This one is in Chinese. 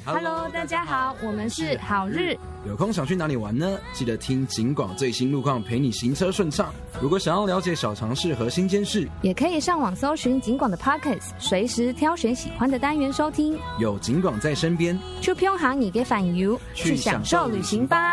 Hello， 大家好，我们是好日。 有空想去哪里玩呢？记得听警广最新路况，陪你行车顺畅。如果想要了解小常识和新鲜事， 也可以上网搜寻警广的 Podcast， 随时挑选喜欢的单元收听。 有警广在身边， 出偏航你给反游，去享受旅行吧。